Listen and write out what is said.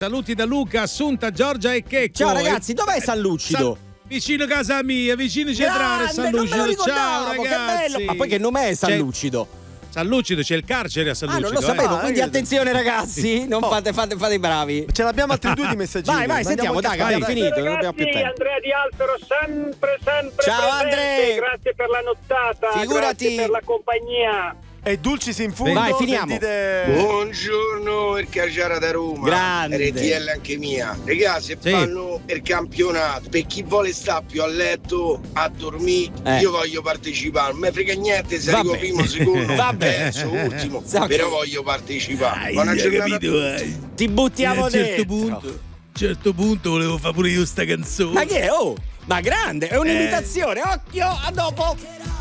Saluti da Luca, Assunta, Giorgia e Checco. Ciao ragazzi, dov'è San Lucido? Vicino casa mia, vicino Centrale, Grande, San non me lo Lucido. ricordavo, Ciao che ragazzi. bello. Ma poi che nome è San C'è- Lucido? San Lucido, c'è il carcere a San Lucido. Non lo sapevo, eh. quindi attenzione ragazzi, non fate i bravi. Ce l'abbiamo altri due di messaggini. Vai, sentiamo, dai, che abbiamo finito, non abbiamo più tempo. Andrea di Alfero sempre Ciao, presente. Andre. Grazie per la nottata. Figurati. Grazie per la compagnia. E Dulcis in fondo. Vai, finiamo. Sentite... Buongiorno, il Caggiara da Roma. Grande. RTL anche mia. Ragazzi, Sì. fanno il campionato. Per chi vuole sta più a letto, a dormire, io voglio partecipare. Non mi frega niente se arrivo Vabbè. primo, secondo, Vabbè. terzo, ultimo. Sì. Però voglio partecipare. Hai Buona giornata a capito, tutti. Ti buttiamo a un certo dentro. punto. A un certo punto volevo fare pure io sta canzone. Ma che è? Oh, ma grande, è un'imitazione. Occhio, a dopo.